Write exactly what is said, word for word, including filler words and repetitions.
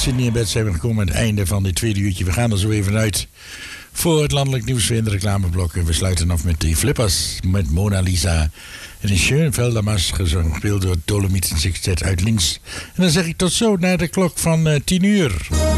Sydney en Bed zijn we gekomen aan het einde van dit tweede uurtje. We gaan er zo even uit voor het landelijk nieuws in de reclameblok. We sluiten af met de Flippers, met Mona Lisa. En een Schoenfeldermas gespeeld door Dolomiten Sextet uit links. En dan zeg ik tot zo naar de klok van uh, tien uur.